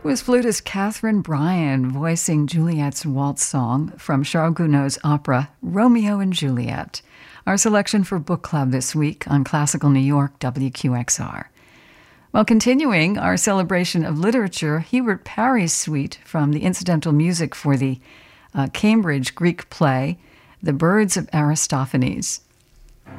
was flutist Catherine Bryan voicing Juliet's waltz song from Charles Gounod's opera Romeo and Juliet, our selection for book club this week on Classical New York WQXR. While continuing our celebration of literature, Hubert Parry's suite from the incidental music for the Cambridge Greek play The Birds of Aristophanes.